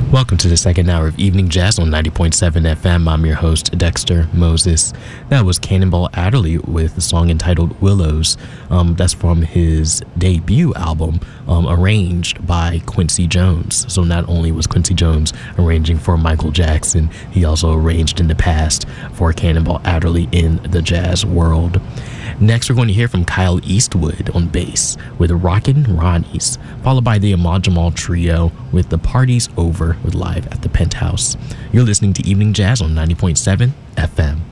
Welcome to the second hour of Evening Jazz on 90.7 FM. I'm your host, Dexter Moses. That was Cannonball Adderley with a song entitled Willows. That's from his debut album, arranged by Quincy Jones. So not only was Quincy Jones arranging for Michael Jackson, he also arranged in the past for Cannonball Adderley in the jazz world. Next, we're going to hear from Kyle Eastwood on bass with Rockin' Ronnie's, followed by the Ahmad Jamal Trio with The Party's Over with Live at the Penthouse. You're listening to Evening Jazz on 90.7 FM.